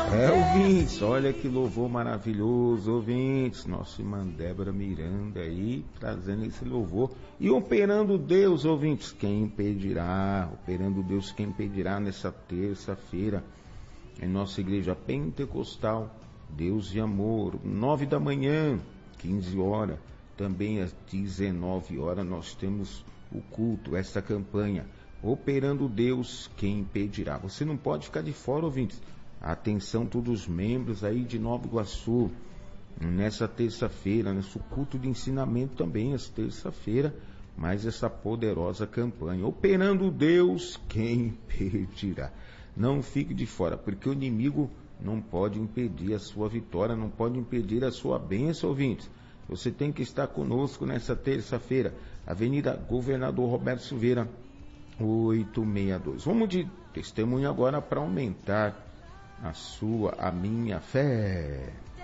Ouvintes, olha que louvor maravilhoso, ouvintes, nossa irmã Débora Miranda aí, trazendo esse louvor, e operando Deus, ouvintes, quem impedirá, nessa terça-feira, em nossa igreja pentecostal, Deus de Amor, 9 da manhã, 15 horas, também às 19 horas, nós temos o culto, essa campanha, operando Deus, quem impedirá. Você não pode ficar de fora, ouvintes. Atenção todos os membros aí de Nova Iguaçu, nessa terça-feira, nosso culto de ensinamento também, essa terça-feira, mais essa poderosa campanha, operando Deus, quem impedirá. Não fique de fora, porque o inimigo não pode impedir a sua vitória, não pode impedir a sua bênção, ouvintes. Você tem que estar conosco nessa terça-feira, Avenida Governador Roberto Silveira, 862. Vamos de testemunho agora para aumentar a minha fé.